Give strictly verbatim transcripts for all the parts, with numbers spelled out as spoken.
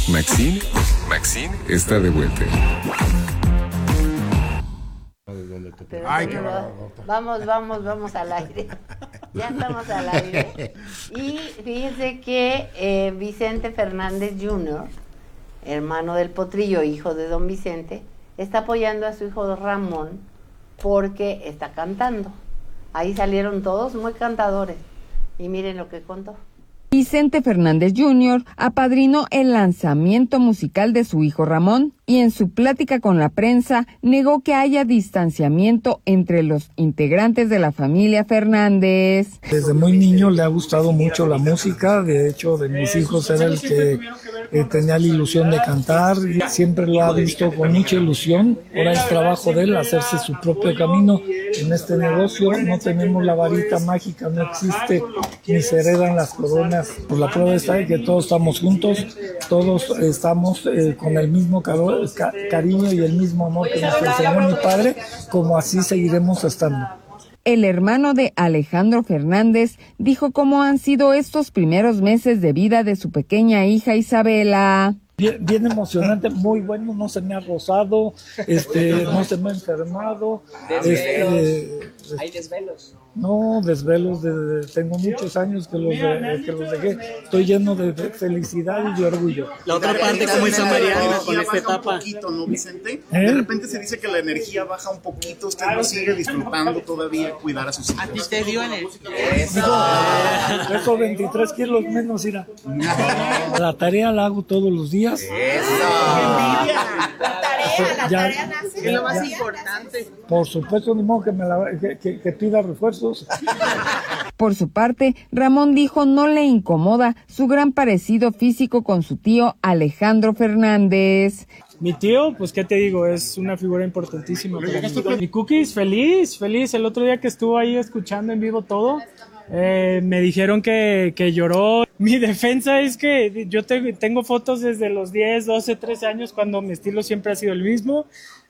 Maxine, Maxine está de vuelta. Ay, qué bárbaro. Vamos, vamos, vamos al aire. Ya estamos al aire. Y fíjense que eh, Vicente Fernández junior, hermano del Potrillo, hijo de don Vicente, está apoyando a su hijo Ramón porque está cantando. Ahí salieron todos muy cantadores. Y miren lo que contó. Vicente Fernández junior apadrinó el lanzamiento musical de su hijo Ramón y en su plática con la prensa negó que haya distanciamiento entre los integrantes de la familia Fernández. Desde muy niño le ha gustado mucho la música, de hecho de mis hijos era el que eh, tenía la ilusión de cantar y siempre lo ha visto con mucha ilusión. Ahora es trabajo de él hacerse su propio camino en este negocio, no tenemos la varita mágica, no existe, ni se heredan las coronas. Pues la prueba está de que todos estamos juntos, todos estamos eh, con el mismo caro, ca, cariño y el mismo amor que nos enseñó mi padre, como así seguiremos estando. El hermano de Alejandro Fernández dijo cómo han sido estos primeros meses de vida de su pequeña hija Isabela. Bien, bien emocionante, muy bueno, no se me ha rozado, este, no se me ha enfermado. Este, ¿Hay desvelos? No, desvelos, de, de, tengo muchos años que los, de, que los dejé, estoy lleno de, de felicidad y de orgullo. La otra parte, ¿cómo hizo Mariana con esta etapa? Un poquito, ¿no, Vicente? ¿Eh? De repente se dice que la energía baja un poquito, usted lo sigue disfrutando todavía, cuidar a sus hijos. ¿A ti te dio energía? Digo, peso veintitrés kilos menos, irá. La tarea la hago todos los días. ¡Eso! La tarea, la Ya, tarea nace. Es lo más ya, importante. Por supuesto, ni modo que, me la, que, que, que pida refuerzos. Por su parte, Ramón dijo no le incomoda su gran parecido físico con su tío Alejandro Fernández. Mi tío, pues qué te digo, es una figura importantísima para mí. Mi Cookies, feliz, feliz. El otro día que estuvo ahí escuchando en vivo todo, eh, me dijeron que, que lloró. Mi defensa es que yo te, tengo fotos desde los diez, doce, trece años cuando mi estilo siempre ha sido el mismo.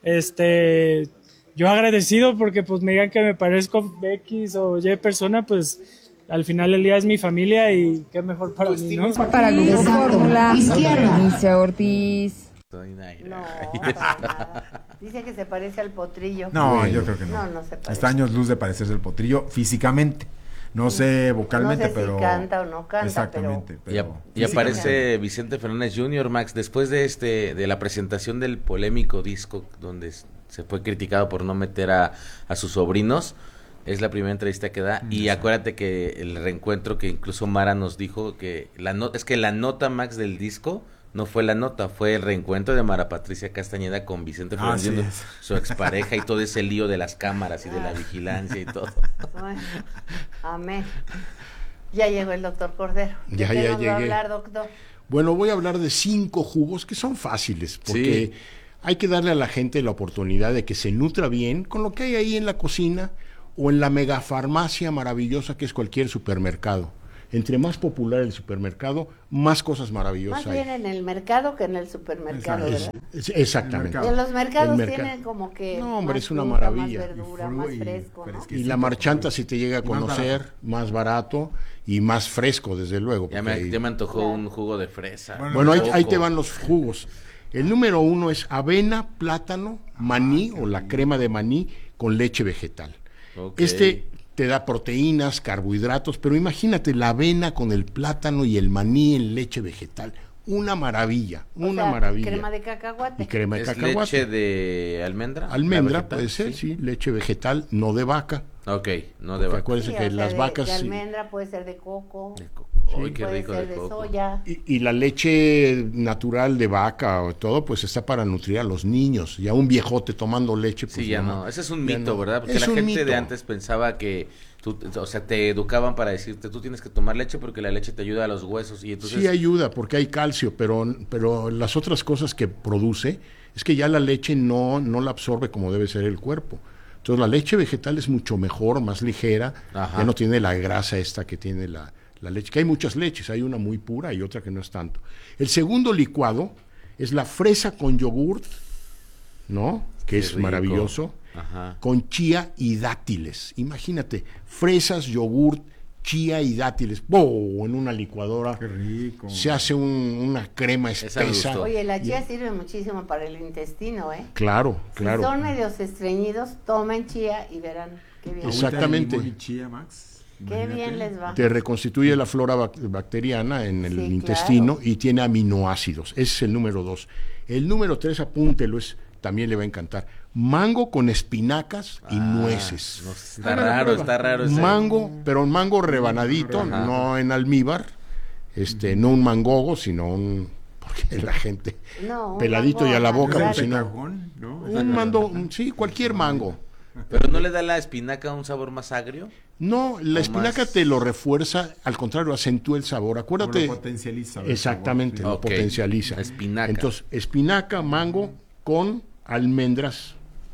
Este... Yo agradecido porque pues me digan que me parezco X o Y persona, pues al final del día es mi familia y qué mejor para mí, ¿no? Para Grupo Fórmula, Inicia Ortiz. No, para nada. Dice que se parece al Potrillo. No, bueno, yo creo que no. No, no se parece. Está años luz de parecerse el Potrillo físicamente. No sé vocalmente, no sé pero... si canta o no canta, exactamente, pero... pero y, y aparece Vicente Fernández junior, Max, después de este de la presentación del polémico disco donde se fue criticado por no meter a, a sus sobrinos. Es la primera entrevista que da. Mm, y acuérdate que el reencuentro que incluso Mara nos dijo que la no, es que la nota, Max, del disco no fue la nota, fue el reencuentro de Mara Patricia Castañeda con Vicente Fernández, ah, sí, su expareja y todo ese lío de las cámaras y de la vigilancia y todo. Bueno, amén. Ya llegó el doctor Cordero. Ya, ¿De qué ya nos llegué. va a hablar, doctor? Bueno, voy a hablar de cinco jugos que son fáciles, porque... Sí. Hay que darle a la gente la oportunidad de que se nutra bien con lo que hay ahí en la cocina o en la megafarmacia maravillosa que es cualquier supermercado. Entre más popular el supermercado, más cosas maravillosas hay. Más bien en el mercado que en el supermercado, es, ¿verdad? Es, exactamente. Y en los mercados mercado. Tienen como que no, hombre, más es una fruta, maravilla. Más verdura, más fresco, ¿no? Y la marchanta si te llega a conocer, más barato, más barato y más fresco, desde luego. Ya me, ahí... ya me antojó claro. un jugo de fresa. Bueno, bueno ahí, ahí te van los jugos. El número uno es avena, plátano, maní o la crema de maní con leche vegetal. Okay. Este te da proteínas, carbohidratos, pero imagínate la avena con el plátano y el maní en leche vegetal. Una maravilla, una o sea, maravilla. Crema de cacahuate. Y crema de ¿Es cacahuate. leche de almendra? Almendra puede ser, sí. sí, leche vegetal, no de vaca. Ok, no de vaca. Acuérdense sí, que o sea, las de, vacas... De almendra sí. Puede ser de coco. De coco. Uy, qué puede rico ser de, de coco. soya. Y, y la leche natural de vaca o todo, pues está para nutrir a los niños. Ya un viejote tomando leche, pues sí, ya no. no. Ese es un mito, no. ¿verdad? Porque es la gente mito. de antes pensaba que... Tú, o sea, te educaban para decirte, tú tienes que tomar leche porque la leche te ayuda a los huesos. Y entonces... Sí ayuda porque hay calcio, pero, pero las otras cosas que produce es que ya la leche no, no la absorbe como debe ser el cuerpo. Entonces la leche vegetal es mucho mejor, más ligera, Ajá. ya no tiene la grasa esta que tiene la, la leche, que hay muchas leches, hay una muy pura y otra que no es tanto. El segundo licuado es la fresa con yogurt, ¿no? Que Qué es rico. Maravilloso. Ajá. Con chía y dátiles. Imagínate, fresas, yogurt, chía y dátiles, ¡boh!, en una licuadora. Qué rico. Se hace un, una crema espesa. Oye, la chía sirve muchísimo para el intestino, ¿eh? Claro, claro. Si son medios estreñidos, tomen chía y verán qué bien. Exactamente. Limón y chía, Max. Qué Imagínate. bien les va. Te reconstituye la flora bac- bacteriana en el Sí, intestino claro. y tiene aminoácidos. Ese es el número dos. El número tres, apúntelo, es, también le va a encantar. Mango con espinacas y Ah, nueces. no, está raro, está raro ese. Mango, pero un mango rebanadito, Ajá. no en almíbar, este, no un mangogo, sino un, porque la gente No, un peladito y a la mango boca, natural. pues, si no, Cajón, ¿no? un mando, un- sí, cualquier mango. Pero ¿no le da la espinaca un sabor más agrio? No, la O espinaca más- te lo refuerza, al contrario, acentúa el sabor. Acuérdate. O lo potencializa, el Exactamente, sabor, lo Ok, potencializa. espinaca. Entonces, espinaca, mango con almendras,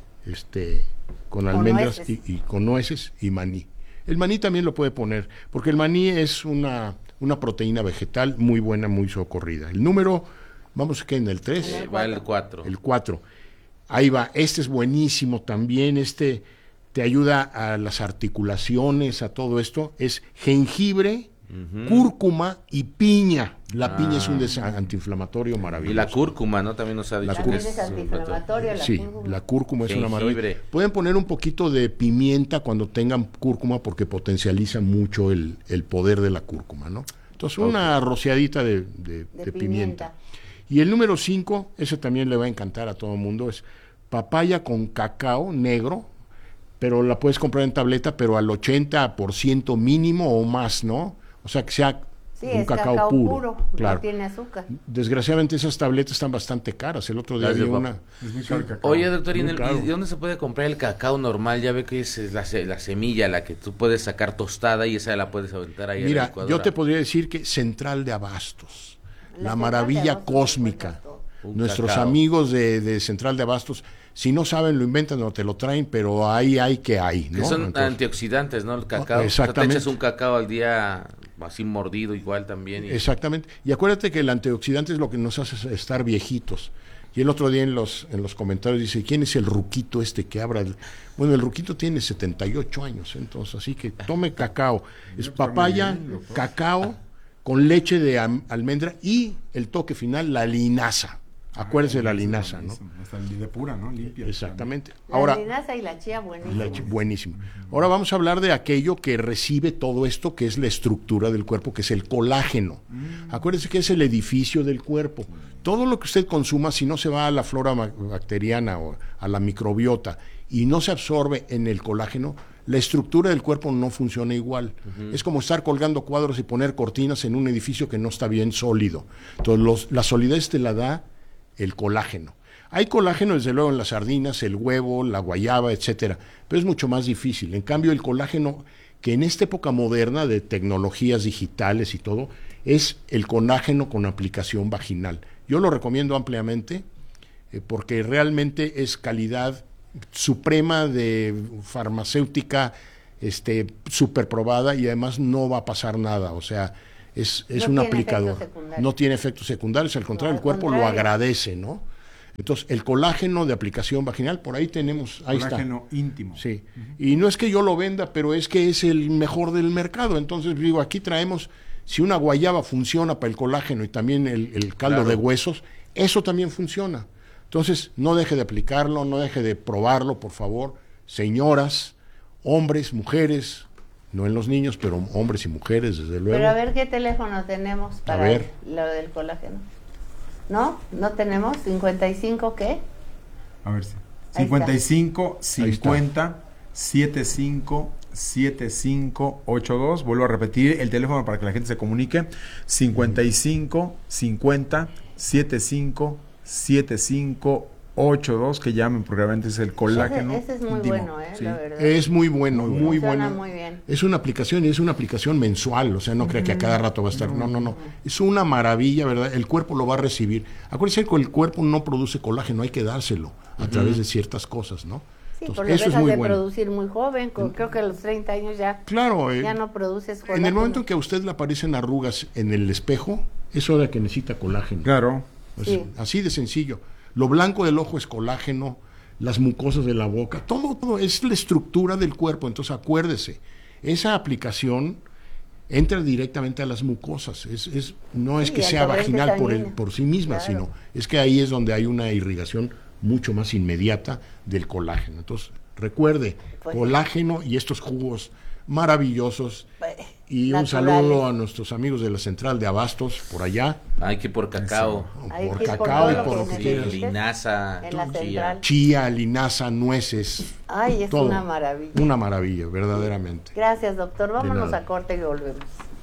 este, con almendras y, nueces. y con nueces y maní. El maní también lo puede poner, porque el maní es una, una proteína vegetal muy buena, muy socorrida. El número, vamos que en el tres. Eh, va el cuatro. El cuatro. Ahí va, este es buenísimo también, este te ayuda a las articulaciones, a todo esto, es jengibre, cúrcuma y piña. La piña es un des- antiinflamatorio maravilloso. Y la cúrcuma, ¿no? También nos ha dicho La que También es es antiinflamatoria la Sí, cúrcuma. la cúrcuma es una maravilla. Jengibre. Pueden poner un poquito de pimienta cuando tengan cúrcuma porque potencializa mucho el, el poder de la cúrcuma, ¿no? Entonces, una rociadita de, de- De de pimienta. pimienta. Y el número cinco, ese también le va a encantar a todo el mundo, es papaya con cacao negro, pero la puedes comprar en tableta, pero al ochenta por ciento mínimo o más, ¿no? O sea, que sea Sí, un es cacao, puro. Claro. no tiene azúcar. Desgraciadamente esas tabletas están bastante caras. El otro día Las vi de una... papá. Es muy caro el cacao. Oye, doctor, ¿y, en Muy el- caro. y dónde se puede comprar el cacao normal? Ya ve que es la, se- la semilla, la que tú puedes sacar tostada y esa la puedes aventar ahí en la Mira, licuadora. yo te podría decir que Central de Abastos, La la, Central de maravilla Abastos cósmica. encuentras todo. Un Nuestros cacao. amigos de, de Central de Abastos, si no saben, lo inventan o te lo traen, pero ahí hay que hay, Que ¿no? son Entonces, antioxidantes, ¿no? El cacao. Exactamente. O sea, te echas un cacao al día así mordido igual también. Y... exactamente. Y acuérdate que el antioxidante es lo que nos hace estar viejitos. Y el otro día en los, en los comentarios dice, ¿quién es el ruquito este que abra? el-?" Bueno, el ruquito tiene setenta y ocho años, entonces, así que tome cacao. Es papaya, cacao, con leche de am- almendra y el toque final, la linaza. Acuérdese de la linaza, ¿no? Hasta el de pura, ¿no? Limpia. Exactamente. La Ahora, linaza y la chía buenísimo. la ch- buenísimo. Ahora vamos a hablar de aquello que recibe todo esto, que es la estructura del cuerpo, que es el colágeno. Acuérdese que es el edificio del cuerpo. Todo lo que usted consuma, si no se va a la flora ma- bacteriana o a la microbiota y no se absorbe en el colágeno, la estructura del cuerpo no funciona igual. Es como estar colgando cuadros y poner cortinas en un edificio que no está bien sólido. Entonces, los- la solidez te la da el colágeno. Hay colágeno, desde luego, en las sardinas, el huevo, la guayaba, etcétera, pero es mucho más difícil. En cambio, el colágeno, que en esta época moderna de tecnologías digitales y todo, es el colágeno con aplicación vaginal. Yo lo recomiendo ampliamente eh, porque realmente es calidad suprema de farmacéutica, este, súper probada y además no va a pasar nada. O sea, es, es No un tiene aplicador. efectos secundarios. No tiene efectos secundarios, al contrario, al el cuerpo contrario. lo agradece, ¿no? Entonces, el colágeno de aplicación vaginal, por ahí tenemos, ahí Colágeno está. íntimo. Sí. Y no es que yo lo venda, pero es que es el mejor del mercado. Entonces, digo, aquí traemos, si una guayaba funciona para el colágeno y también el, el caldo Claro. de huesos, eso también funciona. Entonces, no deje de aplicarlo, no deje de probarlo, por favor. Señoras, hombres, mujeres, no en los niños, pero hombres y mujeres, desde luego. Pero a ver qué teléfono tenemos para ver. lo del colágeno. ¿No? ¿No tenemos? ¿cincuenta y cinco qué? A ver si. Ahí cincuenta y cinco, está. cincuenta, setenta y cinco, setenta y cinco, ochenta y dos. Vuelvo a repetir el teléfono para que la gente se comunique. cincuenta y cinco, cincuenta, setenta y cinco, setenta y cinco, ochenta y dos. Que llamen porque realmente es el colágeno. Ese, ese es muy íntimo. bueno, ¿eh? Sí. La verdad. Es muy bueno, muy, Funciona bueno. muy bien. Es una aplicación y es una aplicación mensual, o sea, no crea que a cada rato va a estar. No, no, no. Es una maravilla, ¿verdad? El cuerpo lo va a recibir. Acuérdense que el cuerpo no produce colágeno, hay que dárselo a través de ciertas cosas, ¿no? Sí, Entonces, por lo eso es dejas muy de bueno. producir muy joven, con- creo que a los treinta años ya, Claro, eh, ya no produces en colágeno. el momento en que a usted le aparecen arrugas en el espejo, es hora que necesita colágeno. Claro. Pues, Sí. Así de sencillo. Lo blanco del ojo es colágeno, las mucosas de la boca, todo, todo es la estructura del cuerpo. Entonces acuérdese, esa aplicación entra directamente a las mucosas. Es, es, no es Sí, que el sea torrente vaginal por, el, sanguíneo. por sí misma, Claro. sino es que ahí es donde hay una irrigación mucho más inmediata del colágeno. Entonces, recuerde, Pues- colágeno y estos jugos maravillosos. Pues, Y un naturales. saludo a nuestros amigos de la central de Abastos, por allá. Hay que por cacao. Hay Por que ir por cacao todo y lo por que lo que necesites quieras. Linaza, en la chía. central. Chía, linaza, nueces. Ay, es todo. una maravilla. Una maravilla, verdaderamente. Gracias, doctor. Vámonos nada. a corte y volvemos.